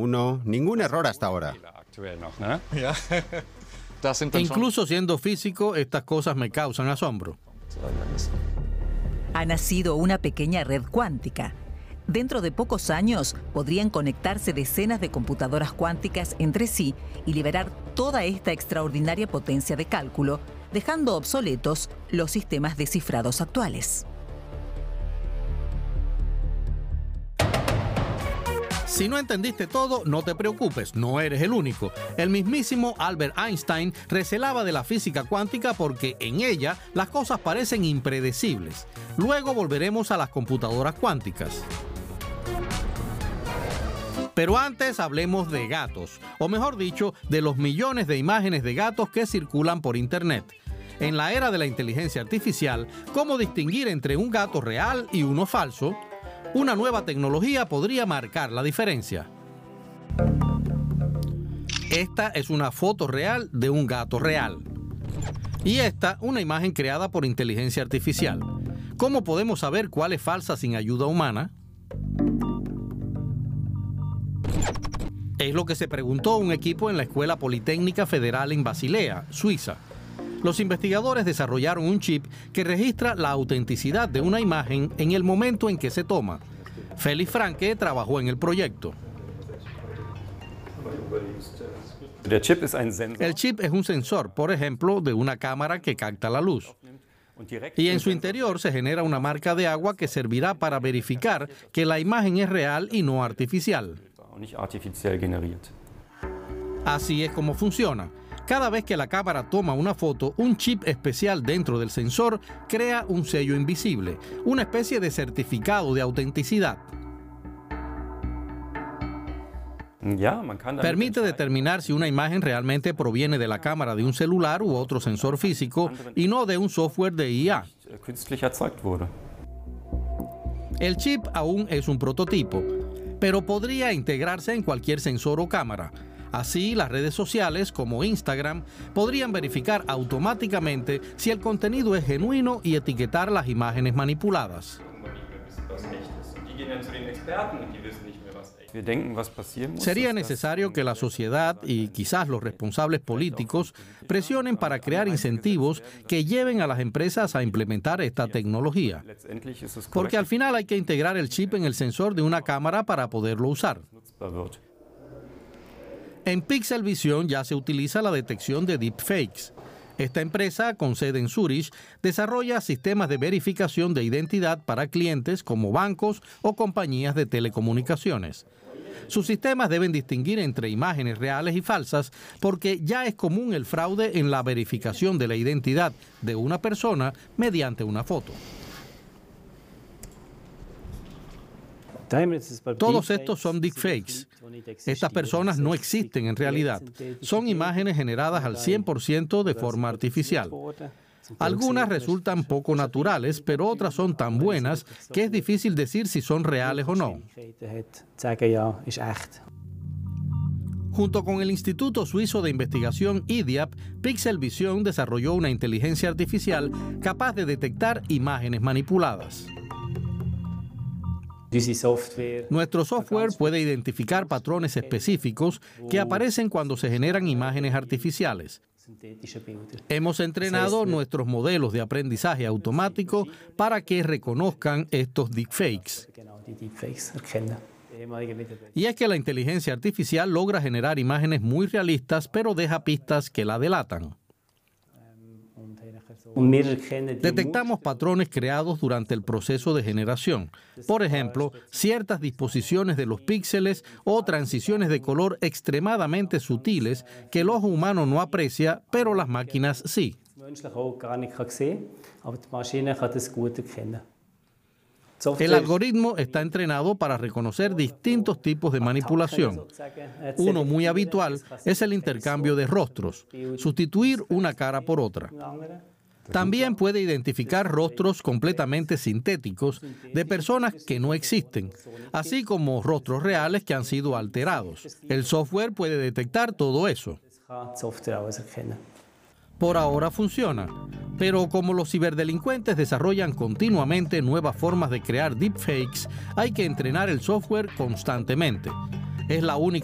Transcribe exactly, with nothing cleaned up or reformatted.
uno, ningún error hasta ahora. Incluso siendo físico, estas cosas me causan asombro. Ha nacido una pequeña red cuántica. Dentro de pocos años podrían conectarse decenas de computadoras cuánticas entre sí y liberar toda esta extraordinaria potencia de cálculo, dejando obsoletos los sistemas descifrados actuales. Si no entendiste todo, no te preocupes, no eres el único. El mismísimo Albert Einstein recelaba de la física cuántica porque en ella las cosas parecen impredecibles. Luego volveremos a las computadoras cuánticas. Pero antes hablemos de gatos, o mejor dicho, de los millones de imágenes de gatos que circulan por Internet. En la era de la inteligencia artificial, ¿cómo distinguir entre un gato real y uno falso? Una nueva tecnología podría marcar la diferencia. Esta es una foto real de un gato real. Y esta, una imagen creada por inteligencia artificial. ¿Cómo podemos saber cuál es falsa sin ayuda humana? Es lo que se preguntó un equipo en la Escuela Politécnica Federal en Basilea, Suiza. Los investigadores desarrollaron un chip que registra la autenticidad de una imagen en el momento en que se toma. Felix Franke trabajó en el proyecto. El chip es un sensor, por ejemplo, de una cámara que capta la luz. Y en su interior se genera una marca de agua que servirá para verificar que la imagen es real y no artificial. Así es como funciona. Cada vez que la cámara toma una foto, un chip especial dentro del sensor crea un sello invisible, una especie de certificado de autenticidad. Permite determinar si una imagen realmente proviene de la cámara de un celular u otro sensor físico y no de un software de I A. El chip aún es un prototipo, pero podría integrarse en cualquier sensor o cámara. Así, las redes sociales como Instagram podrían verificar automáticamente si el contenido es genuino y etiquetar las imágenes manipuladas. Sería necesario que la sociedad y quizás los responsables políticos presionen para crear incentivos que lleven a las empresas a implementar esta tecnología. Porque al final hay que integrar el chip en el sensor de una cámara para poderlo usar. En Pixel Vision ya se utiliza la detección de deepfakes. Esta empresa, con sede en Zúrich, desarrolla sistemas de verificación de identidad para clientes como bancos o compañías de telecomunicaciones. Sus sistemas deben distinguir entre imágenes reales y falsas porque ya es común el fraude en la verificación de la identidad de una persona mediante una foto. Todos estos son deepfakes. Estas personas no existen en realidad. Son imágenes generadas al cien por ciento de forma artificial. Algunas resultan poco naturales, pero otras son tan buenas que es difícil decir si son reales o no. Junto con el Instituto Suizo de Investigación I D I A P, Pixel Vision desarrolló una inteligencia artificial capaz de detectar imágenes manipuladas. Nuestro software puede identificar patrones específicos que aparecen cuando se generan imágenes artificiales. Hemos entrenado nuestros modelos de aprendizaje automático para que reconozcan estos deepfakes. Y es que la inteligencia artificial logra generar imágenes muy realistas, pero deja pistas que la delatan. Detectamos patrones creados durante el proceso de generación. Por ejemplo, ciertas disposiciones de los píxeles o transiciones de color extremadamente sutiles que el ojo humano no aprecia, pero las máquinas sí. El algoritmo está entrenado para reconocer distintos tipos de manipulación. Uno muy habitual es el intercambio de rostros, sustituir una cara por otra. También puede identificar rostros completamente sintéticos de personas que no existen, así como rostros reales que han sido alterados. El software puede detectar todo eso. Por ahora funciona, pero como los ciberdelincuentes desarrollan continuamente nuevas formas de crear deepfakes, hay que entrenar el software constantemente. Es la única